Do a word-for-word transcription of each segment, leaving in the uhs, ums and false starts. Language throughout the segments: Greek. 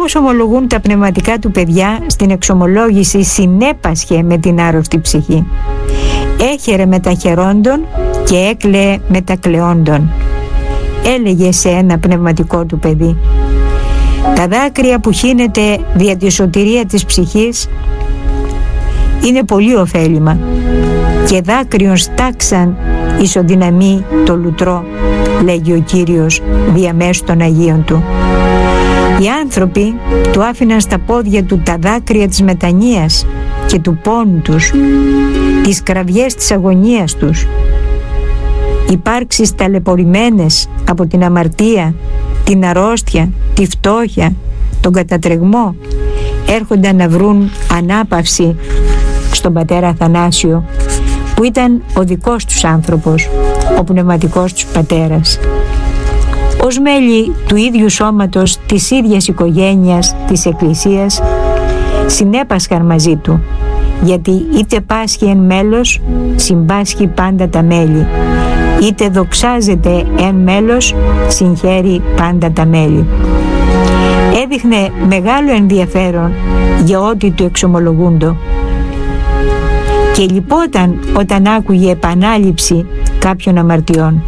Όπως ομολογούν τα πνευματικά του παιδιά, στην εξομολόγηση συνέπασχε με την άρρωστη ψυχή. Έχερε με τα χαιρόντων και έκλαιε με τα κλαιόντων, έλεγε σε ένα πνευματικό του παιδί. Τα δάκρυα που χύνεται δια τη σωτηρία της ψυχής είναι πολύ ωφέλιμα, και δάκρυον στάξαν ισοδυναμεί το λουτρό, λέγει ο Κύριος διαμέσου των Αγίων Του. Οι άνθρωποι του άφηναν στα πόδια του τα δάκρυα της μετανοίας και του πόνου τους, τις κραυγές της αγωνίας τους. Υπάρξεις ταλαιπωρημένες από την αμαρτία, την αρρώστια, τη φτώχεια, τον κατατρεγμό, έρχονταν να βρουν ανάπαυση στον πατέρα Αθανάσιο, που ήταν ο δικός τους άνθρωπος, ο πνευματικός τους πατέρας. Ως μέλη του ίδιου σώματος, της ίδιας οικογένειας, της Εκκλησίας, συνέπασχαν μαζί του, γιατί είτε πάσχει εν μέλος, συμπάσχει πάντα τα μέλη, είτε δοξάζεται εν μέλος, συγχαίρει πάντα τα μέλη. Έδειχνε μεγάλο ενδιαφέρον για ό,τι του εξομολογούντο και λυπόταν όταν άκουγε επανάληψη κάποιων αμαρτιών.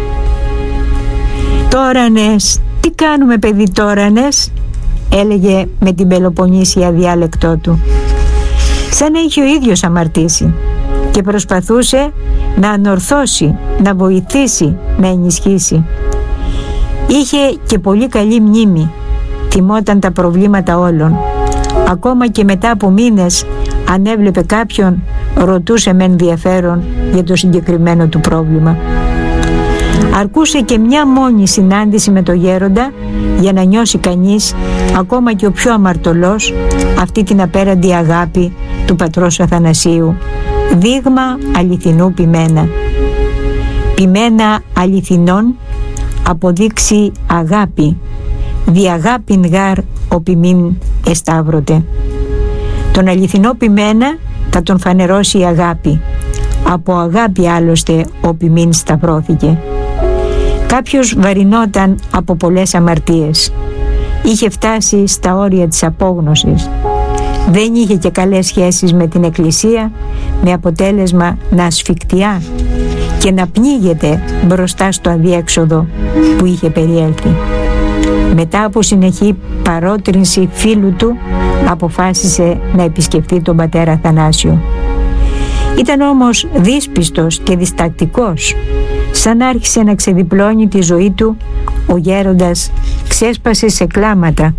«Τόρανες, τι κάνουμε παιδί τόρανες», έλεγε με την Πελοποννήσια διάλεκτό του, σαν να είχε ο ίδιος αμαρτήσει, και προσπαθούσε να ανορθώσει, να βοηθήσει, να ενισχύσει. Είχε και πολύ καλή μνήμη, θυμόταν τα προβλήματα όλων. Ακόμα και μετά από μήνες, αν έβλεπε κάποιον, ρωτούσε με ενδιαφέρον για το συγκεκριμένο του πρόβλημα. Αρκούσε και μια μόνη συνάντηση με το γέροντα για να νιώσει κανείς, ακόμα και ο πιο αμαρτωλός, αυτή την απέραντη αγάπη του πατρός Αθανασίου, δείγμα αληθινού ποιμένα. Ποιμένα αληθινών αποδείξει αγάπη, δι' αγάπην γάρ ο ποιμήν εσταύρωτε. Τον αληθινό ποιμένα θα τον φανερώσει η αγάπη. Από αγάπη άλλωστε ο ποιμήν σταυρώθηκε. Κάποιος βαρινόταν από πολλές αμαρτίες. Είχε φτάσει στα όρια της απόγνωσης. Δεν είχε και καλές σχέσεις με την Εκκλησία, με αποτέλεσμα να ασφικτιά και να πνίγεται μπροστά στο αδιέξοδο που είχε περιέλθει. Μετά από συνεχή παρότρινση φίλου του, αποφάσισε να επισκεφτεί τον πατέρα Αθανάσιο. Ήταν όμως δύσπιστος και διστακτικός. Σαν άρχισε να ξεδιπλώνει τη ζωή του, ο γέροντας ξέσπασε σε κλάματα.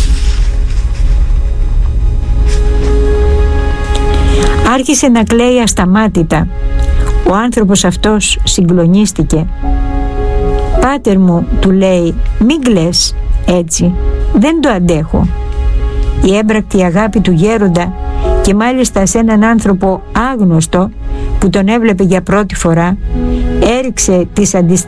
Άρχισε να κλαίει ασταμάτητα. Ο άνθρωπος αυτός συγκλονίστηκε. «Πάτερ μου», του λέει, «μην κλαις έτσι, δεν το αντέχω». Η έμπρακτη αγάπη του γέροντα, και μάλιστα σε έναν άνθρωπο άγνωστο που τον έβλεπε για πρώτη φορά, έριξε τις αντιστάσεις